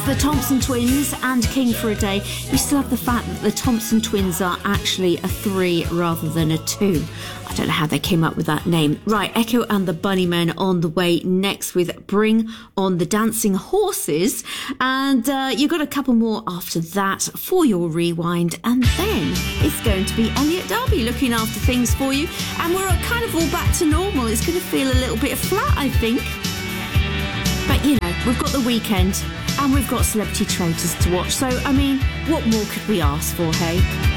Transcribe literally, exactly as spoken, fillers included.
the Thompson Twins and King for a Day. You still have the fact that the Thompson Twins are actually a three rather than a two. I don't know how they came up with that name. Right, Echo and the Bunnymen on the way next with Bring on the Dancing Horses. And uh, you've got a couple more after that for your rewind. And then it's going to be Elliot Derby looking after things for you. And we're kind of all back to normal. It's going to feel a little bit flat, I think. But, you know, we've got the weekend and we've got Celebrity Traitors to watch. So, I mean, what more could we ask for, hey?